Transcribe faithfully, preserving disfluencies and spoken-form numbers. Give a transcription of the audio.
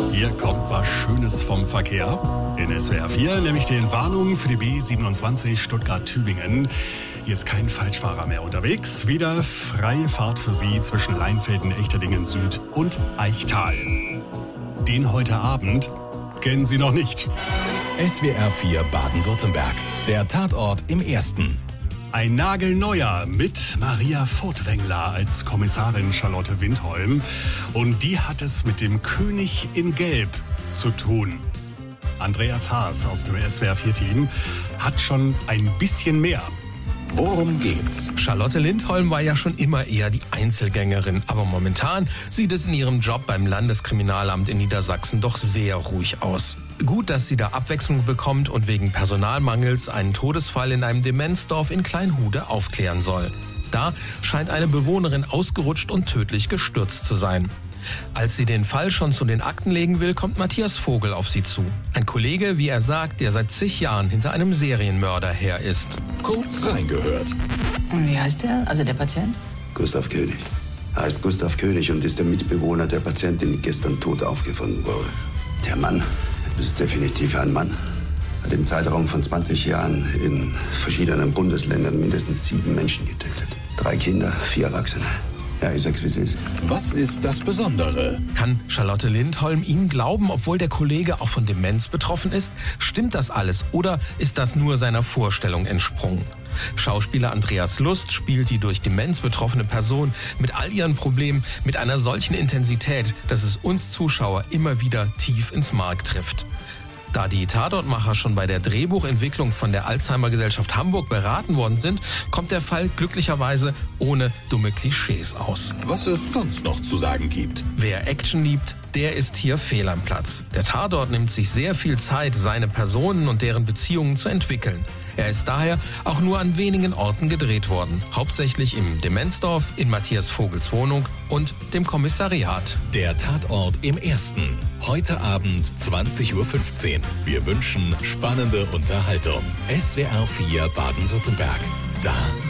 Hier kommt was Schönes vom Verkehr. In S W R vier, nämlich den Warnungen für die B siebenundzwanzig Stuttgart-Tübingen. Hier ist kein Falschfahrer mehr unterwegs. Wieder freie Fahrt für Sie zwischen Leinfelden, Echterdingen Süd und Eichtal. Den heute Abend kennen Sie noch nicht. S W R vier Baden-Württemberg. Der Tatort im Ersten. Ein nagelneuer mit Maria Furtwängler als Kommissarin Charlotte Lindholm. Und die hat es mit dem König in Gelb zu tun. Andreas Haas aus dem S W R vier Team hat schon ein bisschen mehr. Worum geht's? Charlotte Lindholm war ja schon immer eher die Einzelgängerin, aber momentan sieht es in ihrem Job beim Landeskriminalamt in Niedersachsen doch sehr ruhig aus. Gut, dass sie da Abwechslung bekommt und wegen Personalmangels einen Todesfall in einem Demenzdorf in Kleinhude aufklären soll. Da scheint eine Bewohnerin ausgerutscht und tödlich gestürzt zu sein. Als sie den Fall schon zu den Akten legen will, kommt Matthias Vogel auf sie zu. Ein Kollege, wie er sagt, der seit zig Jahren hinter einem Serienmörder her ist. Kurz reingehört. Und wie heißt der, also der Patient? Gustav König. Heißt Gustav König und ist der Mitbewohner der Patientin, die gestern tot aufgefunden wurde. Der Mann, das ist definitiv ein Mann, hat im Zeitraum von zwanzig Jahren in verschiedenen Bundesländern mindestens sieben Menschen getötet. Drei Kinder, vier Erwachsene. Ja, ich sag's, wie es ist. Was ist das Besondere? Kann Charlotte Lindholm ihm glauben, obwohl der Kollege auch von Demenz betroffen ist? Stimmt das alles oder ist das nur seiner Vorstellung entsprungen? Schauspieler Andreas Lust spielt die durch Demenz betroffene Person mit all ihren Problemen mit einer solchen Intensität, dass es uns Zuschauer immer wieder tief ins Mark trifft. Da die Tatortmacher schon bei der Drehbuchentwicklung von der Alzheimer-Gesellschaft Hamburg beraten worden sind, kommt der Fall glücklicherweise ohne dumme Klischees aus. Was es sonst noch zu sagen gibt. Wer Action liebt, der ist hier fehl am Platz. Der Tatort nimmt sich sehr viel Zeit, seine Personen und deren Beziehungen zu entwickeln. Er ist daher auch nur an wenigen Orten gedreht worden. Hauptsächlich im Demenzdorf, in Matthias Vogels Wohnung und dem Kommissariat. Der Tatort im Ersten. Heute Abend zwanzig Uhr fünfzehn. Wir wünschen spannende Unterhaltung. S W R vier Baden-Württemberg. Da